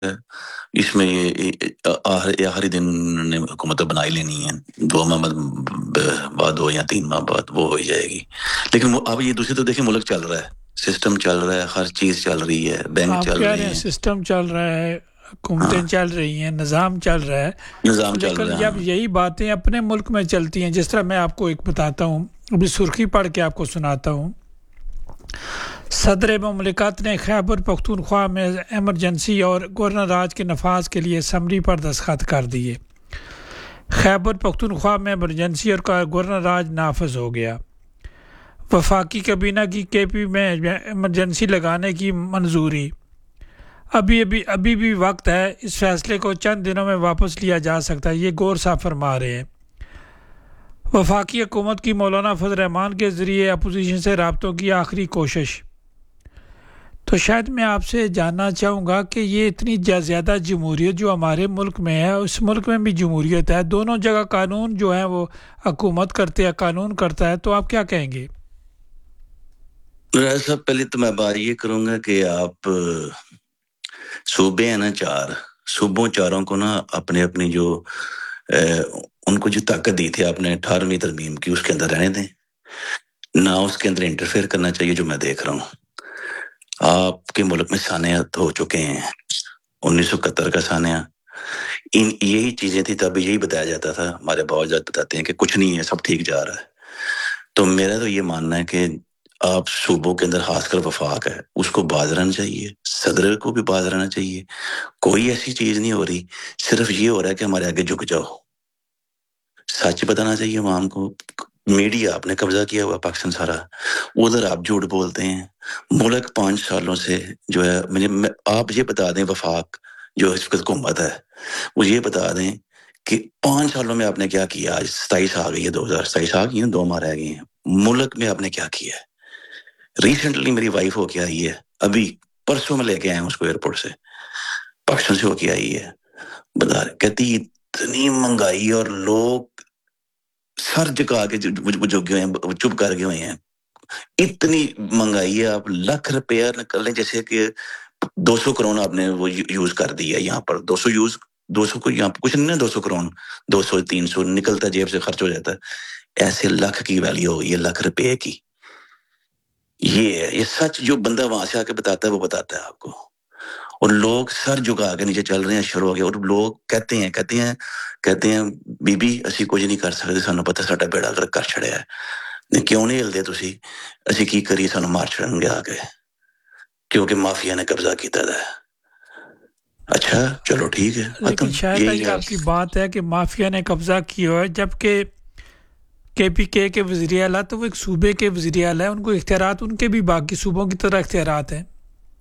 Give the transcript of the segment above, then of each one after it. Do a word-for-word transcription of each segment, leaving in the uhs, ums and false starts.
اس میں یہ آخری آخری دن نے حکومت بنا ہی لینی ہے، دو ماہ بعد ہو یا تین ماہ بعد وہ ہو ہی جائے گی. لیکن وہ اب یہ دوسری تو دیکھیں ملک چل رہا ہے، سسٹم چل رہا ہے، ہر چیز چل رہی ہے، بینک آپ چل کہہ رہے رہے ہیں ہیں، سسٹم چل رہا ہے، ہاں حکومتیں چل رہی ہیں، نظام چل رہا ہے، نظام چل لیکن رہا ہے. جب ہاں یہی باتیں اپنے ملک میں چلتی ہیں، جس طرح میں آپ کو ایک بتاتا ہوں، ابھی سرخی پڑھ کے آپ کو سناتا ہوں. صدر مملکت نے خیبر پختونخوا میں ایمرجنسی اور گورنر راج کے نفاذ کے لیے اسمبلی پر دستخط کر دیے. خیبر پختونخوا میں ایمرجنسی اور گورنر راج نافذ ہو گیا. وفاقی کابینہ کی کے پی میں ایمرجنسی لگانے کی منظوری. ابھی ابھی ابھی بھی وقت ہے، اس فیصلے کو چند دنوں میں واپس لیا جا سکتا ہے، یہ غور صاحب فرما رہے ہیں. وفاقی حکومت کی مولانا فضل الرحمان کے ذریعے اپوزیشن سے رابطوں کی آخری کوشش. تو شاید میں آپ سے جاننا چاہوں گا کہ یہ اتنی زیادہ جمہوریت جو ہمارے ملک میں ہے، اس ملک میں بھی جمہوریت ہے، دونوں جگہ قانون جو ہے وہ حکومت کرتے ہیں، قانون کرتا ہے، تو آپ کیا کہیں گے؟ سب پہلے تو میں بات یہ کروں گا کہ آپ صوبے ہیں نا چار صوبوں چاروں کو نا اپنے اپنی جو ان کو جو طاقت دی تھی آپ نے اٹھارہویں ترمیم کی، اس کے اندر رہنے دیں، نہ اس کے اندر انٹرفیئر کرنا چاہیے. جو میں دیکھ رہا ہوں آپ کے ملک میں سانحات ہو چکے ہیں، انیس سو اکہتر کا سانحہ، ان یہی چیزیں تھی تب یہی بتایا جاتا تھا. ہمارے باوجود بتاتے ہیں کہ کچھ نہیں ہے، سب ٹھیک جا رہا ہے. تو میرا تو یہ ماننا ہے کہ آپ صوبوں کے اندر خاص کر وفاق ہے اس کو باز رہنا چاہیے، صدر کو بھی باز رہنا چاہیے. کوئی ایسی چیز نہیں ہو رہی، صرف یہ ہو رہا ہے کہ ہمارے آگے جھک جاؤ. سچ بتانا چاہیے عوام کو. میڈیا آپ نے قبضہ کیا ہوا پاکستان سارا، ادھر آپ جھوٹ بولتے ہیں. ملک پانچ سالوں سے جو ہے مجھے آپ یہ بتا دیں، وفاق جو اس وقت حکومت ہے وہ یہ بتا دیں کہ پانچ سالوں میں آپ نے کیا کیا. آج ستائیس آ گئی ہے، دو ہزار ستائیس آ گئی ہے، دو ماہ رہ گئی ہیں. ملک میں آپ نے کیا کیا ہے؟ ریسنٹلی میری وائف ہو کے آئی ہے، ابھی پرسوں میں لے کے آئے ہیں اس کو ایئرپورٹ سے، پاکستان سے ہو کے آئی ہے. بتا رہے کہتی اتنی مہنگائی اور لوگ سر جھکا کے جھک گئے ہیں، چپ کر گئے ہوئے ہیں. اتنی مہنگائی ہے، آپ لاکھ روپیہ نکل لیں، جیسے کہ دو سو کروڑ آپ نے وہ یوز کر دی ہے. یہاں پر دو سو یوز دو سو کو یہاں پہ کچھ نہیں نا، دو سو کروڑ دو سو تین سو نکلتا جیب سے خرچ ہو جاتا ہے. ایسے لاکھ کی ویلیو ہو گئی ہے، لاکھ روپے کی. یہ ہے یہ سچ، جو بندہ وہاں سے آ کے بتاتا ہے وہ بتاتا ہے آپ کو. اور لوگ سر جھکا کے نیچے چل رہے ہیں، شروع ہو گیا. اور لوگ کہتے ہیں کہتے ہیں کہتے ہیں بی بی اسی کچھ نہیں کر سکتے، سانو پتہ ساڈا بیڑا گرک کر چھڑیا ہے. نہیں کیوں نہیں ہلدے تسی؟ اسی کی کریے، سانو مار چھڑن گے آ کے، کیونکہ مافیا نے قبضہ کیتا ہے. اچھا چلو ٹھیک ہے، ختم. لیکن شاید یہی یہ ہے. آپ کی بات ہے کہ مافیا نے قبضہ کیا ہے، جبکہ کے پی کے کے وزیر اعلیٰ تو وہ ایک صوبے کے وزیر اعلیٰ ہیں، ان کو اختیارات ان کے بھی باقی صوبوں کی طرح اختیارات ہیں.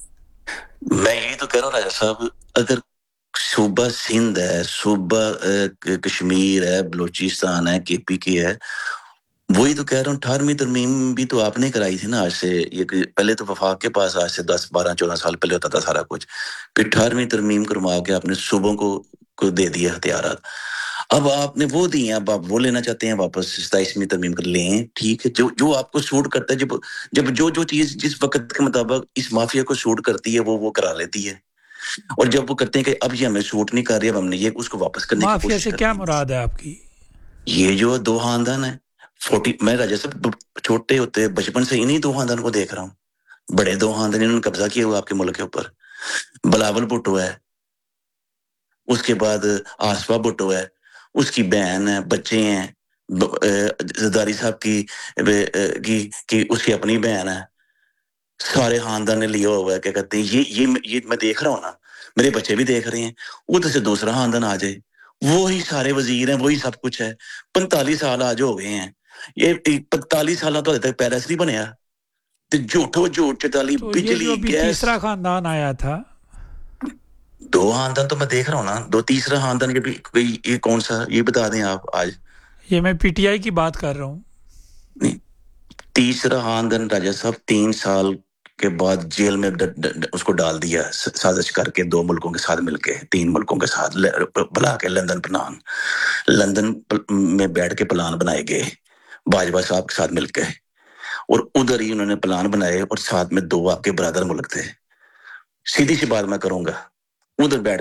میں یہی تو کہہ رہا ہوں راجا صاحب، اگر صوبہ سندھ ہے، صوبہ کشمیر ہے، بلوچستان ہے، کے پی کے ہے، وہی تو کہہ رہا ہوں. اٹھارہویں ترمیم بھی تو آپ نے کرائی تھی نا. آج سے یہ پہلے تو وفاق کے پاس آج سے دس بارہ چودہ سال پہلے ہوتا تھا سارا کچھ، پھر اٹھارہویں ترمیم کروا کے آپ نے صوبوں کو کو دے دیا اختیارات. اب آپ نے وہ دی ہیں، اب آپ وہ لینا چاہتے ہیں واپس، ستائیسویں ترمیم کر لیں. ٹھیک ہے، جو جو آپ کو سوٹ کرتا ہے، جب جب جو جو چیز جس وقت کے مطابق اس مافیا کو سوٹ کرتی ہے وہ وہ کرا لیتی ہے. اور جب وہ کرتے ہیں کہ اب یہ ہمیں سوٹ نہیں کر رہی، اب ہم نے یہ اس کو واپس کرنے کی مافیا کوشش سے کرتے کیا ہیں. مراد ہے آپ کی؟ یہ جو دو خاندان ہیں فورٹی، میں راجا صاحب چھوٹے ہوتے بچپن سے انہیں دو خاندان کو دیکھ رہا ہوں. بڑے دو خاندان انہوں نے قبضہ کیا ہوا آپ کے ملک کے اوپر. بلاول بھٹو ہے، اس کے بعد آصفہ بھٹو ہے، اس کی بہن ہے، بچے ہیں. زرداری صاحب کی کی کی اس کی اپنی بہن ہے. سارے خاندان نے لیا ہوا ہے. کیا کہتے ہیں یہ یہ یہ میں دیکھ رہا ہوں نا، میرے بچے بھی دیکھ رہے ہیں. ادھر سے دوسرا خاندان آ جائے، وہی سارے وزیر ہیں، وہی سب کچھ ہے. پینتالیس سال آج ہو گئے ہیں، یہ پینتالیس سال تو ابھی تک پیرس نہیں بنیا. جھوٹو جھوٹ چتالی تو یہ جو بجلی ابھی گیس. تیسرا خاندان آیا تھا، دو خاندان تو میں دیکھ رہا ہوں نا، دو تیسرا خاندان کے بھی یہ کون سا، یہ بتا دیں آپ آج. یہ میں پی ٹی آئی کی بات کر رہا ہوں. نہیں، تیسرا خاندان راجا صاحب تین سال کے بعد جیل میں اس کو ڈال دیا سازش کر کے، دو ملکوں کے ساتھ مل کے، تین ملکوں کے ساتھ بلا کے لندن پلان لندن میں بیٹھ کے پلان بنائے گئے باجوہ صاحب کے ساتھ مل کے. اور ادھر ہی انہوں نے پلان بنائے، اور ساتھ میں دو آپ کے برادر ملک تھے. سیدھی سی بات میں کروں گا، उधर बैठ